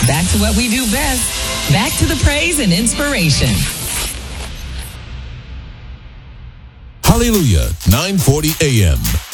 back to what we do best. Back to the praise and inspiration. Hallelujah, 940 AM.